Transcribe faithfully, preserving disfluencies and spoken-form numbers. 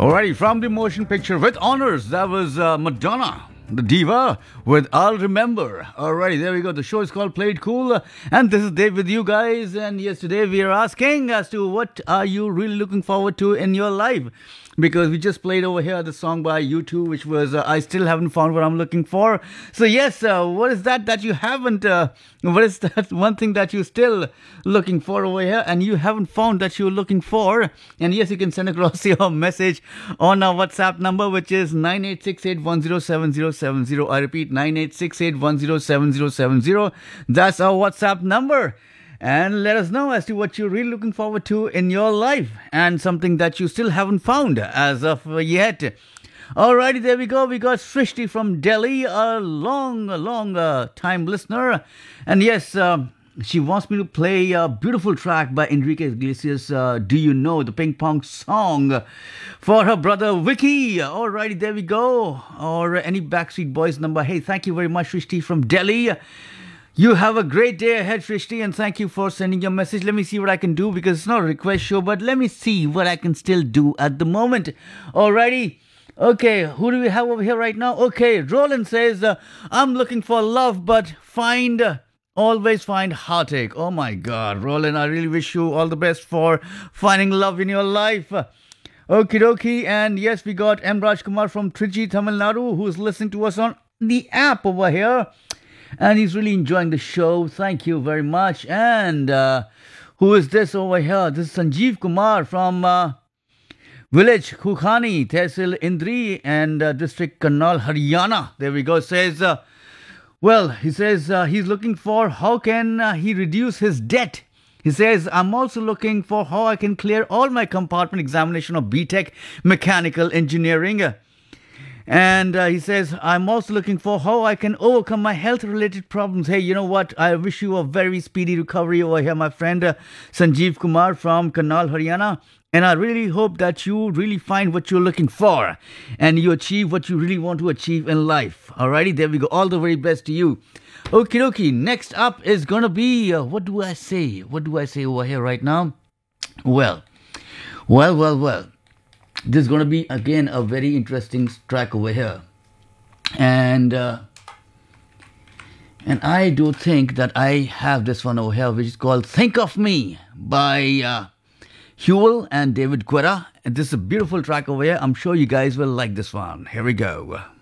Alrighty, from the motion picture with honors, that was uh, Madonna, the diva, with I'll Remember. Alrighty, there we go. The show is called Play It Cool, and this is Dave with you guys. And yes, today we are asking as to what are you really looking forward to in your life? Because we just played over here the song by U two, which was uh, I Still Haven't Found What I'm Looking For. So yes, uh, what is that that you haven't, uh, what is that one thing that you're still looking for over here and you haven't found that you're looking for? And yes, you can send across your message on our WhatsApp number, which is nine eight six eight one zero seven zero seven zero. I repeat, nine eight six eight one zero seven zero seven zero. That's our WhatsApp number. And let us know as to what you're really looking forward to in your life and something that you still haven't found as of yet. Alrighty, there we go. We got Srishti from Delhi, a long, long uh, time listener. And yes, um, she wants me to play a beautiful track by Enrique Iglesias, uh, Do You Know, the ping pong song for her brother Vicky. Alrighty, there we go. Or any Backstreet Boys number. Hey, thank you very much, Srishti from Delhi. You have a great day ahead, Srishti, and thank you for sending your message. Let me see what I can do because it's not a request show, but let me see what I can still do at the moment. Alrighty. Okay, who do we have over here right now? Okay, Roland says, uh, I'm looking for love, but find, uh, always find heartache. Oh my God, Roland, I really wish you all the best for finding love in your life. Okie dokie, and yes, we got M. Raj Kumar from Trichy, Tamil Nadu, who's listening to us on the app over here. And he's really enjoying the show. Thank you very much. And uh, who is this over here? This is Sanjeev Kumar from uh, village Khukhani, Tehsil Indri, and uh, district Karnal, Haryana. There we go. Says, uh, well, he says uh, he's looking for how can uh, he reduce his debt. He says, I'm also looking for how I can clear all my compartment examination of B Tech Mechanical Engineering. And uh, he says, I'm also looking for how I can overcome my health-related problems. Hey, you know what? I wish you a very speedy recovery over here, my friend uh, Sanjeev Kumar from Karnal, Haryana. And I really hope that you really find what you're looking for and you achieve what you really want to achieve in life. Alrighty, there we go. All the very best to you. Okie dokie. Next up is going to be, uh, what do I say? What do I say over here right now? Well, well, well, well. This is going to be, again, a very interesting track over here. And uh, and I do think that I have this one over here, which is called Think of Me by uh, Huel and David Guetta. And this is a beautiful track over here. I'm sure you guys will like this one. Here we go.